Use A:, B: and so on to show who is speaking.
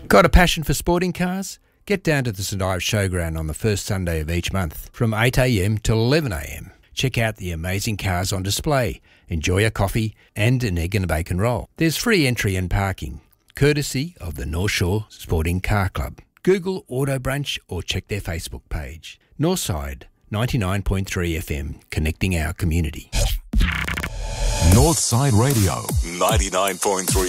A: Got a passion for sporting cars? Get down to the St Ives Showground on the first Sunday of each month from 8am till 11am. Check out the amazing cars on display, enjoy a coffee and an egg and a bacon roll. There's free entry and parking, courtesy of the North Shore Sporting Car Club. Google Auto Brunch or check their Facebook page. Northside 99.3 FM, connecting our community.
B: Northside Radio 99.3